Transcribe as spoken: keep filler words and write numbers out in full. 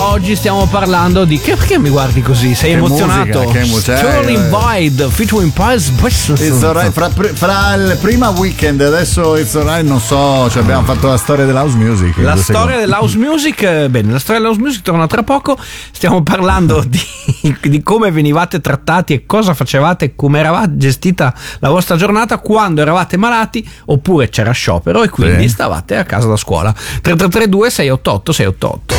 oggi stiamo parlando di che, perché mi guardi così? Sei che emozionato? Musica, che musica. Sterling Boyd featuring Pies. It's alright. Fra, fra il prima weekend e adesso It's alright, non so, cioè abbiamo fatto la storia dell'house music. La storia dell'house music, bene, la storia dell'house music torna tra poco. Stiamo parlando di, di come venivate trattati e cosa facevate, come eravate gestita la vostra giornata quando eravate malati oppure c'era sciopero e quindi sì. stavate a casa da scuola. tre tre tre due sei otto otto sei otto otto.